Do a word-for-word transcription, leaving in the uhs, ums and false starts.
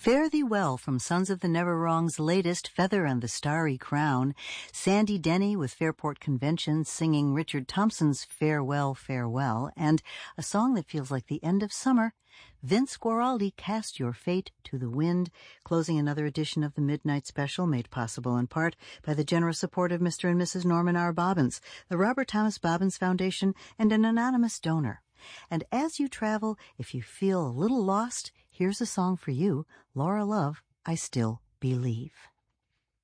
Fare Thee Well from Sons of the Never Wrong's latest Feather and the Starry Crown. Sandy Denny with Fairport Convention singing Richard Thompson's Farewell, Farewell, and a song that feels like the end of summer, Vince Guaraldi, Cast Your Fate to the Wind, closing another edition of the Midnight Special, made possible in part by the generous support of Mister and Missus Norman R. Bobbins, the Robert Thomas Bobbins Foundation, and an anonymous donor. And as you travel, if you feel a little lost, here's a song for you, Laura Love, I Still Believe.